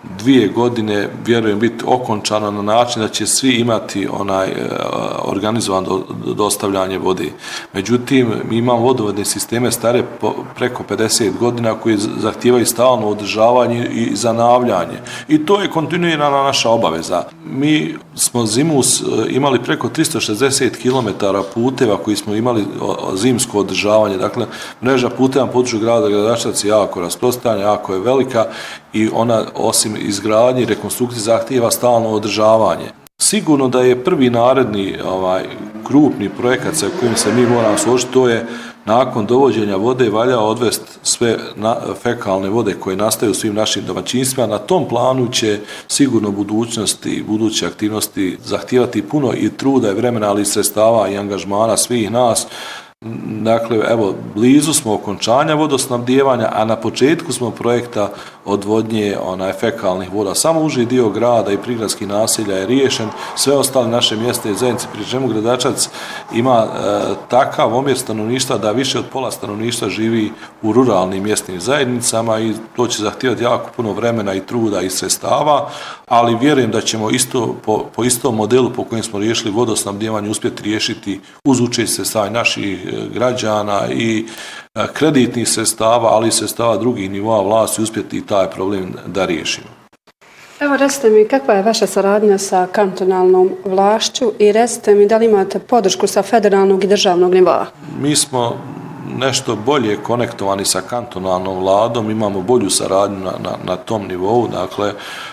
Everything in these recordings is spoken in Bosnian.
2 godine, vjerujem, biti okončano na način da će svi imati organizovano dostavljanje vode. Međutim, mi imamo vodovodne sisteme stare preko 50 godina koji zahtijevaju stalno održavanje i zanavljanje. I to je kontinuirana naša obaveza. Mi smo zimu imali preko 360 km puteva koji smo imali zimsko održavanje. Dakle, mreža puteva na području grada Gradačac je jako rasprostranjena, jako je velika i ona osim izgradnje i rekonstrukcije zahtijeva stalno održavanje. Sigurno da je prvi naredni krupni projekat sa kojim se mi moramo složiti, to je nakon dovođenja vode valja odvesti sve fekalne vode koje nastaju u svim našim domaćinstvima. Na tom planu će sigurno budućnosti i buduće aktivnosti zahtijevati puno i truda i vremena, ali i sredstava i angažmana svih nas. Dakle, evo, blizu smo okončanja vodosnabdijevanja, a na početku smo projekta odvodnje fekalnih voda. Samo uži dio grada i prigradskih naselja je riješen, sve ostale naše mjeste i zajednice, pri čemu Gradačac ima takav omjer stanovništva da više od pola stanovništva živi u ruralnim mjesnim zajednicama i to će zahtijevati jako puno vremena i truda i sredstava, ali vjerujem da ćemo po istom modelu po kojem smo riješili vodosnabdijevanje uspjeti riješiti uz učešće sredstava naših građana i kreditnih sredstava, ali i sredstava drugih nivoa vlasti uspjeti taj problem da riješimo. Evo, recite mi, kakva je vaša saradnja sa kantonalnom vlašću i recite mi da li imate podršku sa federalnog i državnog nivoa? Mi smo nešto bolje konektovani sa kantonalnom vladom, imamo bolju saradnju na tom nivou, dakle,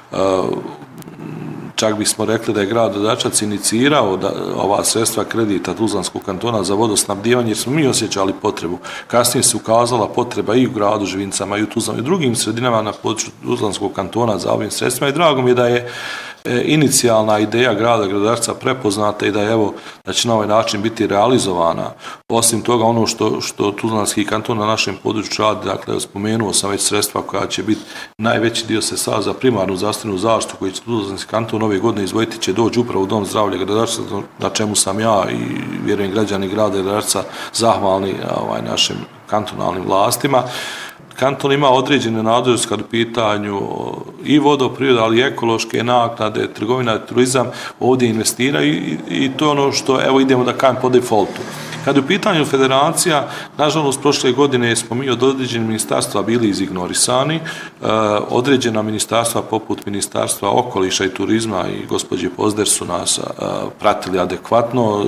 čak bismo rekli da je grad Gradačac inicirao ova sredstva kredita Tuzlanskog kantona za vodosnabdijevanje, jer smo mi osjećali potrebu. Kasnije se ukazala potreba i u gradu Živincama i u Tuzlanu i u drugim sredinama na području Tuzlanskog kantona za ovim sredstvima i drago mi je da je inicijalna ideja grada Gradačca prepoznata i da će na ovaj način biti realizovana. Osim toga, ono što Tuzlanski kanton na našem području radi, dakle, spomenuo sam već sredstva koja će biti najveći dio sredstava za primarnu zdravstvenu zaštitu koji će Tuzlanski kanton ove godine izdvojiti, će doći upravo u Dom zdravlja Gradačca, na čemu sam ja i vjerujem građani grada Gradačca zahvalni našim kantonalnim vlastima. Kanton ima određene nadležnosti kad u pitanju i vodoprivreda, ali i ekološke naknade, trgovina, turizam, ovdje investiraju i to je ono što, idemo da kažem po defaultu. Kad u pitanju federacija, nažalost, prošle godine smo mi od određenih ministarstva bili izignorisani. Određena ministarstva, poput Ministarstva okoliša i turizma i gospođe Pozder su nas pratili adekvatno.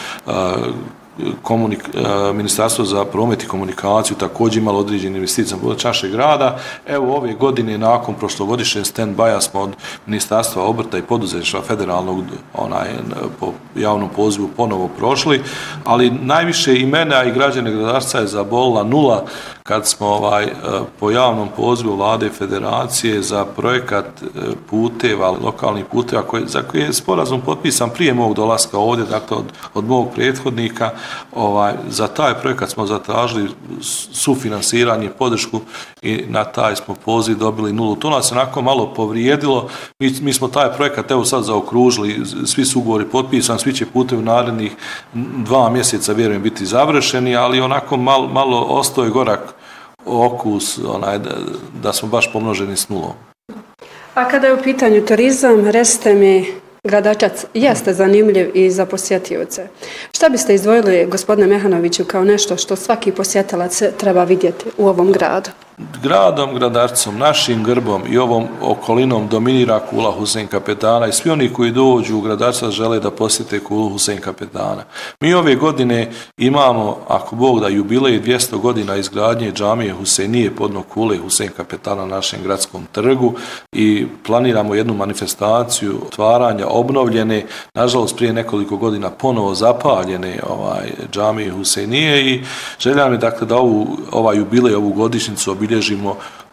Ministarstvo za promet i komunikaciju također imalo određene investicije na području našeg grada. Evo, ove godine, nakon prošlogodišnjeg stand-by-a smo od Ministarstva obrta i poduzetništva federalnog po javnom pozivu ponovo prošli, ali najviše i mene, a i građane Gradačca je zabolila nula kad smo po javnom pozivu Vlade i Federacije za projekat puteva, lokalnih puteva, za koje je sporazum potpisan prije mog dolaska ovdje, dakle od mog prethodnika. Za taj projekat smo zatražili sufinansiranje, podršku i na taj smo poziv dobili nulu. To nas onako malo povrijedilo. Mi smo taj projekat sad zaokružili, svi su ugovori potpisani, svi će putevi u narednih 2 mjeseca, vjerujem, biti završeni, ali onako malo ostao je gorak okus da smo baš pomnoženi s nulom. A kada je u pitanju turizam, recite mi, Gradačac jeste zanimljiv i za posjetioce. Šta biste izdvojili, gospodine Mehanoviću, kao nešto što svaki posjetilac treba vidjeti u ovom gradu? Gradom Gradačcom, našim grbom i ovom okolinom dominira kula Husein Kapetana i svi oni koji dođu u Gradačac žele da posjete kulu Husein Kapetana. Mi ove godine imamo, ako Bog da, jubilej 200 godina izgradnje džamije Huseinije podno kule Husein Kapetana na našem gradskom trgu i planiramo jednu manifestaciju otvaranja obnovljene, nažalost prije nekoliko godina ponovo zapaljene džamije Huseinije i želja mi dakle da ovaj jubilej, ovu godišnjicu obilježimo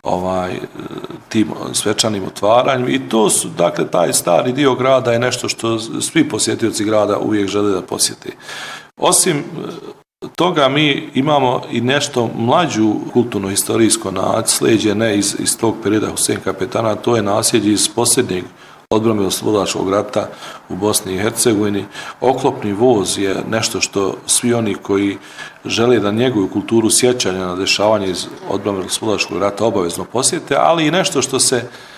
tim svečanim otvaranjem i to su, dakle, taj stari dio grada je nešto što svi posjetioci grada uvijek žele da posjete. Osim toga mi imamo i nešto mlađu kulturno-historijsko nasljeđe, ne iz tog perioda Husein Kapetana, to je nasljeđe iz posljednjeg odbrambeno-slobodilačkog rata u Bosni i Hercegovini. Oklopni voz je nešto što svi oni koji žele da njeguju kulturu sjećanja na dešavanje iz odbrambeno-slobodilačkog rata obavezno posjete, ali i nešto što se